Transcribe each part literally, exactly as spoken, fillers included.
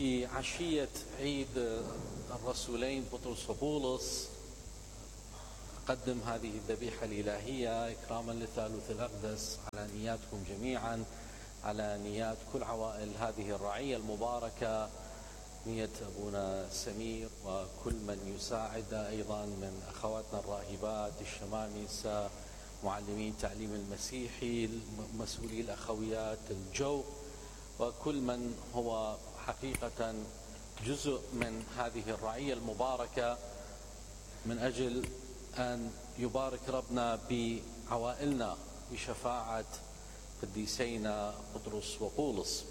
في عشية عيد الرسولين بطرس وبولس أقدم هذه الذبيحة الإلهية إكراما للثالوث الأقدس على نياتكم جميعا، على نيات كل عوائل هذه الرعية المباركة، نية أبونا سمير وكل من يساعد أيضا من أخواتنا الراهبات، الشمامسة، معلمين تعليم المسيحي، مسؤولي الأخويات، الجو، وكل من هو حقيقة جزء من هذه الرعية المباركة، من أجل أن يبارك ربنا بعوائلنا بشفاعة قديسينا بطرس وبولس.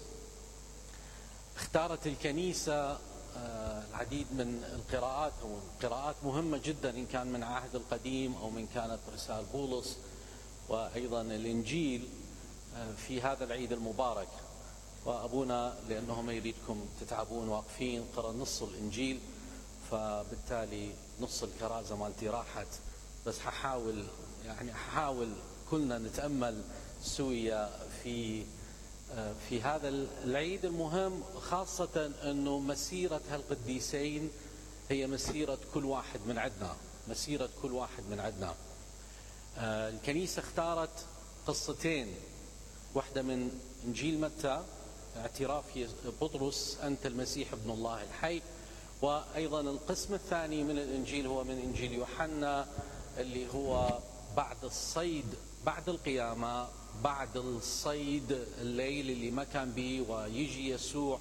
اختارت الكنيسة العديد من القراءات، وقراءات مهمة جدا إن كان من عهد القديم أو من كانت رسالة بولس وأيضا الإنجيل في هذا العيد المبارك. وأبونا لأنه ما يريدكم تتعبون واقفين قرأ نص الإنجيل، فبالتالي نص الكرازة مالتي راحت، بس ححاول يعني ححاول كلنا نتأمل سويا في في هذا العيد المهم، خاصة أنه مسيرة هالقديسين هي مسيرة كل واحد من عندنا، مسيرة كل واحد من عندنا. الكنيسة اختارت قصتين، واحدة من إنجيل متى اعتراف بطرس أنت المسيح ابن الله الحي، وأيضا القسم الثاني من الإنجيل هو من إنجيل يوحنا اللي هو بعد الصيد، بعد القيامة، بعد الصيد الليل اللي ما كان به، ويجي يسوع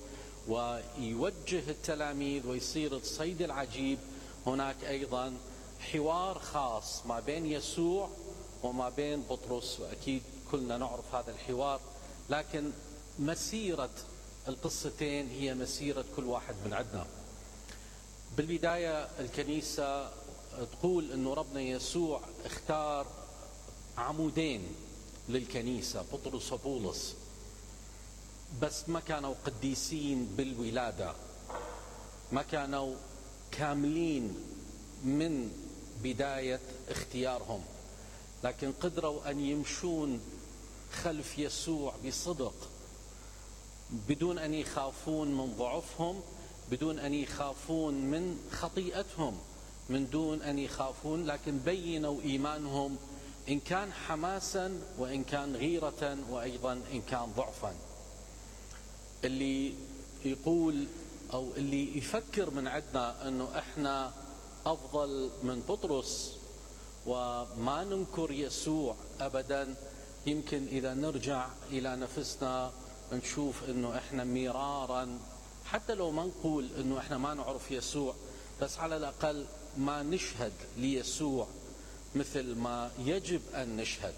ويوجه التلاميذ ويصير الصيد العجيب. هناك أيضا حوار خاص ما بين يسوع وما بين بطرس، وأكيد كلنا نعرف هذا الحوار، لكن مسيرة القصتين هي مسيرة كل واحد من عندنا. بالبداية الكنيسة تقول أنه ربنا يسوع اختار عمودين للكنيسة، بطرس وبولس، بس ما كانوا قديسين بالولادة، ما كانوا كاملين من بداية اختيارهم، لكن قدروا أن يمشون خلف يسوع بصدق، بدون أن يخافون من ضعفهم، بدون أن يخافون من خطيئتهم، من دون أن يخافون، لكن بينوا إيمانهم إن كان حماسا وإن كان غيرة وأيضا إن كان ضعفا. اللي يقول أو اللي يفكر من عندنا أنه إحنا أفضل من بطرس وما ننكر يسوع أبدا، يمكن إذا نرجع إلى نفسنا نشوف أنه إحنا مرارا، حتى لو ما نقول أنه إحنا ما نعرف يسوع، بس على الأقل ما نشهد ليسوع مثل ما يجب أن نشهد.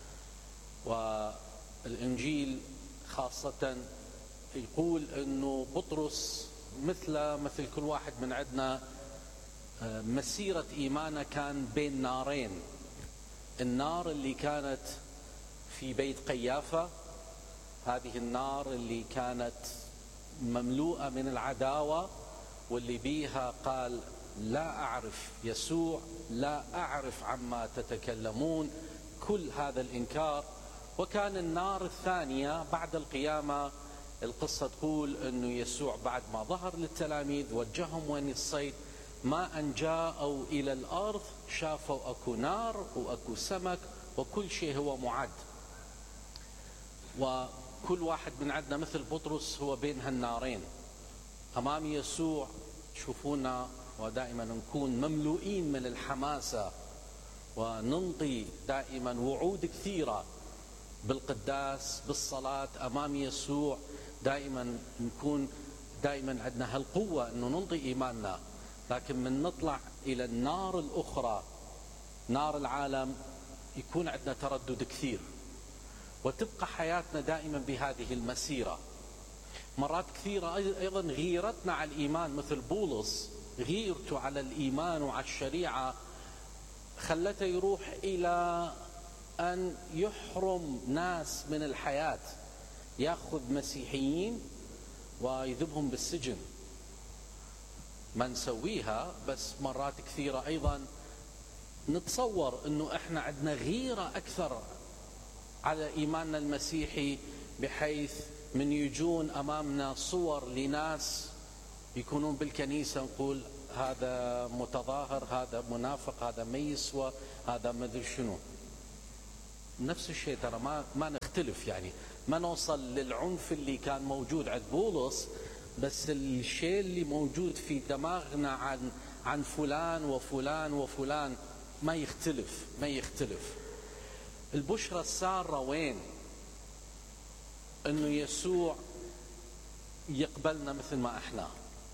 والإنجيل خاصة يقول أنه بطرس مثل مثل كل واحد من عندنا، مسيرة إيمانه كان بين نارين، النار اللي كانت في بيت قيافة، هذه النار اللي كانت مملوءة من العداوة، واللي بيها قال لا أعرف يسوع، لا أعرف عما تتكلمون، كل هذا الإنكار. وكان النار الثانية بعد القيامة، القصة تقول أنه يسوع بعد ما ظهر للتلاميذ وجههم وين الصيد، ما أن جاءوا إلى الأرض شافوا أكو نار وأكو سمك وكل شيء هو معد. وكل واحد من عندنا مثل بطرس هو بين هالنارين أمام يسوع. تشوفونا ودائما نكون مملوئين من الحماسة وننطي دائما وعود كثيرة بالقداس، بالصلاة أمام يسوع، دائما نكون دائما عندنا هالقوة أنه ننطي إيماننا، لكن من نطلع إلى النار الأخرى، نار العالم، يكون عندنا تردد كثير، وتبقى حياتنا دائما بهذه المسيرة. مرات كثيرة أيضا غيرتنا على الإيمان، مثل بولس غيرته على الإيمان وعلى الشريعة خلته يروح إلى أن يحرم ناس من الحياة، يأخذ مسيحيين ويذبهم بالسجن. ما نسويها، بس مرات كثيرة أيضا نتصور أنه إحنا عندنا غيرة أكثر على إيماننا المسيحي، بحيث من يجون أمامنا صور لناس يكونون بالكنيسة نقول هذا متظاهر، هذا منافق، هذا ما يسوى، هذا ما ادري شنو. نفس الشيء ترى ما ما نختلف، يعني ما نوصل للعنف اللي كان موجود عند بولس، بس الشيء اللي موجود في دماغنا عن عن فلان وفلان وفلان ما يختلف ما يختلف. البشرى السارة وين؟ انه يسوع يقبلنا مثل ما احنا.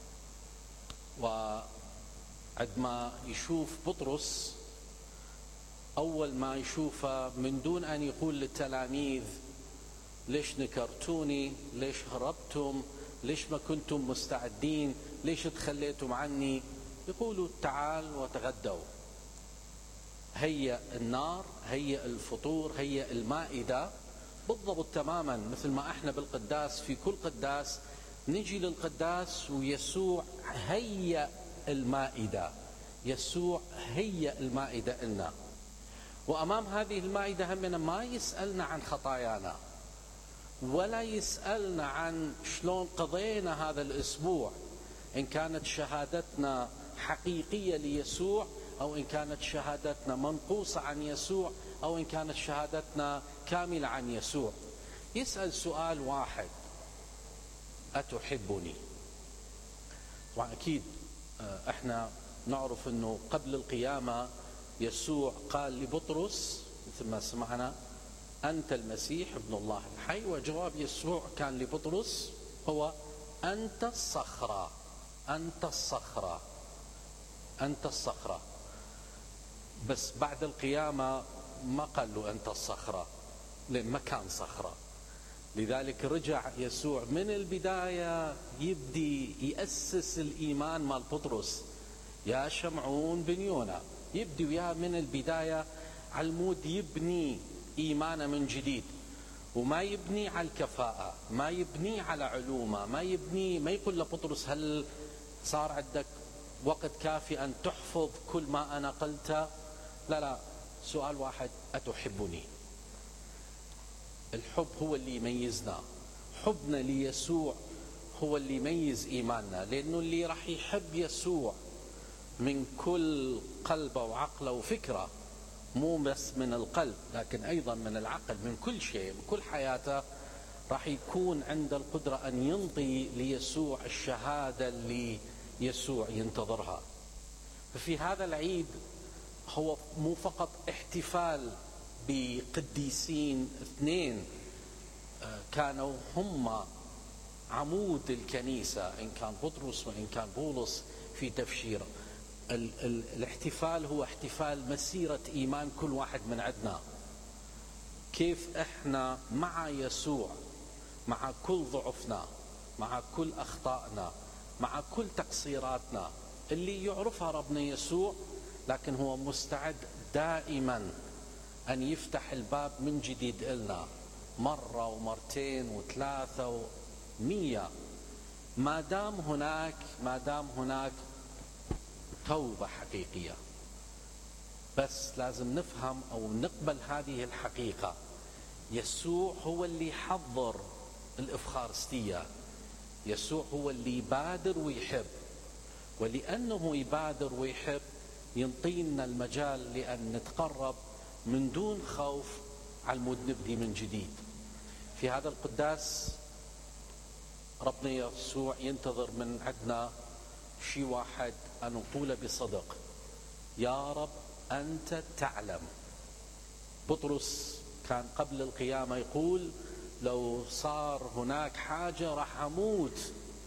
وعندما يشوف بطرس أول ما يشوفه من دون أن يقول للتلاميذ ليش نكرتوني، ليش هربتم، ليش ما كنتم مستعدين، ليش تخليتم عني، يقولوا تعال وتغدوا. هيا النار، هيا الفطور، هيا المائدة. بالضبط تماما مثل ما احنا بالقداس في كل قداس نجي للقداس ويسوع هيا المائدة، يسوع هيا المائدة لنا. وأمام هذه المائدة همنا ما يسألنا عن خطايانا، ولا يسألنا عن شلون قضينا هذا الأسبوع، إن كانت شهادتنا حقيقية ليسوع أو إن كانت شهادتنا منقوصة عن يسوع أو إن كانت شهادتنا كاملة عن يسوع. يسأل سؤال واحد: أتحبني؟ طبعا أكيد احنا نعرف أنه قبل القيامة يسوع قال لبطرس مثل ما سمعنا: أنت المسيح ابن الله الحي. وجواب يسوع كان لبطرس هو: أنت الصخرة، أنت الصخرة، أنت الصخرة. بس بعد القيامة ما قال له أنت الصخرة، لأن ما كان صخرة. لذلك رجع يسوع من البداية يبدي يأسس الإيمان مال بطرس: يا شمعون بن يونا، يبدي وياه من البداية على المود يبني إيمانه من جديد، وما يبني على الكفاءة، ما يبني على علومه، ما يبني ما يقول لبطرس هل صار عندك وقت كافي أن تحفظ كل ما أنا قلته. لا لا، سؤال واحد: أتحبني؟ الحب هو اللي يميزنا، حبنا ليسوع هو اللي يميز إيماننا. لأنه اللي راح يحب يسوع من كل قلبه وعقله وفكره، مو بس من القلب لكن أيضا من العقل، من كل شيء، من كل حياته، راح يكون عنده القدرة أن ينطي ليسوع الشهادة اللي يسوع ينتظرها. ففي هذا العيد هو مو فقط احتفال بقديسين اثنين كانوا هم عمود الكنيسة، إن كان بطرس وإن كان بولس في تفشيره. ال ال الاحتفال هو احتفال مسيرة إيمان كل واحد من عندنا، كيف احنا مع يسوع، مع كل ضعفنا، مع كل أخطائنا، مع كل تقصيراتنا اللي يعرفها ربنا يسوع، لكن هو مستعد دائما أن يفتح الباب من جديد لنا، مرة ومرتين وثلاثة ومية، ما دام هناك ما دام هناك توبة حقيقية. بس لازم نفهم أو نقبل هذه الحقيقة: يسوع هو اللي حضر الإفخارستية، يسوع هو اللي يبادر ويحب، ولأنه يبادر ويحب ينطينا المجال لأن نتقرب من دون خوف على المود نبدي من جديد. في هذا القداس ربنا يسوع ينتظر من عندنا شيء واحد أن نقول بصدق: يا رب أنت تعلم. بطرس كان قبل القيامة يقول: لو صار هناك حاجة راح أموت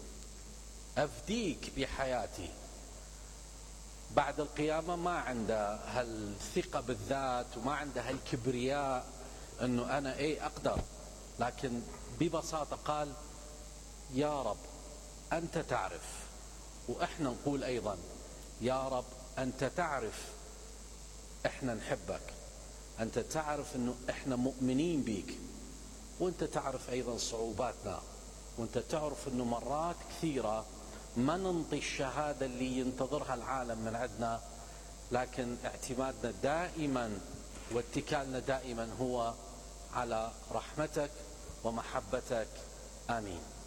أفديك بحياتي. بعد القيامة ما عنده هالثقة بالذات وما عنده هالكبرياء أنه أنا إيه أقدر، لكن ببساطة قال: يا رب أنت تعرف. وإحنا نقول أيضا: يا رب أنت تعرف إحنا نحبك، أنت تعرف أنه إحنا مؤمنين بيك، وأنت تعرف أيضا صعوباتنا، وأنت تعرف أنه مرات كثيرة ما ننطي الشهادة اللي ينتظرها العالم من عندنا، لكن اعتمادنا دائما واتكالنا دائما هو على رحمتك ومحبتك. آمين.